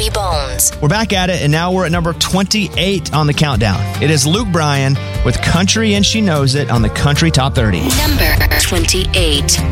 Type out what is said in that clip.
Heavy Bones. We're back at it, and now we're at number 28 on the countdown. It is Luke Bryan with Country and She Knows It on the Country Top 30. Number 28.